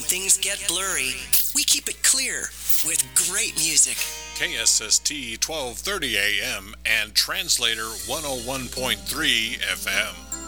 things get blurry, we keep it clear with great music. KSST 1230 AM and Translator 101.3 FM.